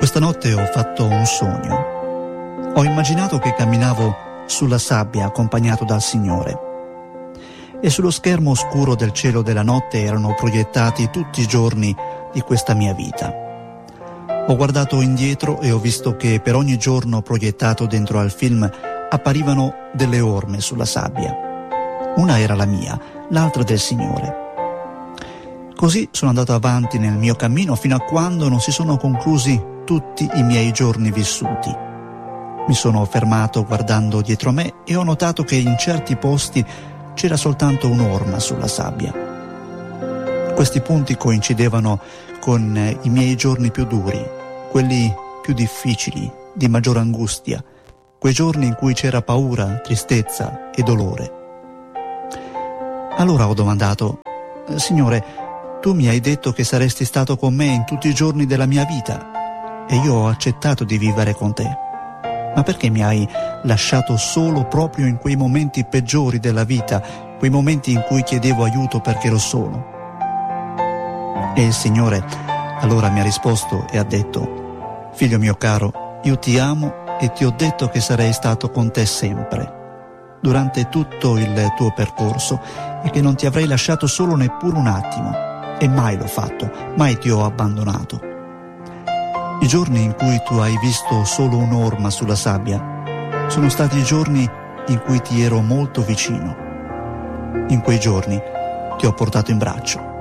Questa notte ho fatto un sogno. Ho immaginato che camminavo sulla sabbia accompagnato dal Signore e sullo schermo oscuro del cielo della notte erano proiettati tutti i giorni di questa mia vita. Ho guardato indietro e ho visto che per ogni giorno proiettato dentro al film apparivano delle orme sulla sabbia. Una era la mia, l'altra del Signore. Così sono andato avanti nel mio cammino fino a quando non si sono conclusi tutti i miei giorni vissuti. Mi sono fermato guardando dietro me e ho notato che in certi posti c'era soltanto un'orma sulla sabbia. Questi punti coincidevano con i miei giorni più duri, quelli più difficili, di maggior angustia, quei giorni in cui c'era paura, tristezza e dolore. Allora ho domandato: Signore, tu mi hai detto che saresti stato con me in tutti i giorni della mia vita e io ho accettato di vivere con te. Ma perché mi hai lasciato solo proprio in quei momenti peggiori della vita, quei momenti in cui chiedevo aiuto perché ero solo? E il Signore allora mi ha risposto e ha detto: figlio mio caro, io ti amo e ti ho detto che sarei stato con te sempre, durante tutto il tuo percorso, e che non ti avrei lasciato solo neppure un attimo. E mai l'ho fatto, mai ti ho abbandonato. I giorni in cui tu hai visto solo un'orma sulla sabbia sono stati i giorni in cui ti ero molto vicino. In quei giorni ti ho portato in braccio.